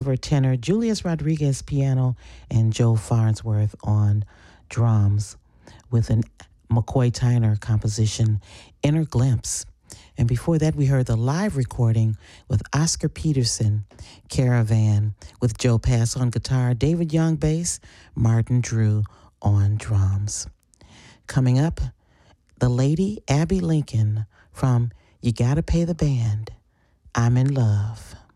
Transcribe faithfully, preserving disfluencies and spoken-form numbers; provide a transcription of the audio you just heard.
Weaver tenor, Julius Rodriguez piano, and Joe Farnsworth on drums with an McCoy Tyner composition, Inner Glimpse. And before that, we heard the live recording with Oscar Peterson, Caravan, with Joe Pass on guitar, David Young bass, Martin Drew on drums. Coming up, the lady Abby Lincoln from You Gotta Pay the Band, I'm in Love.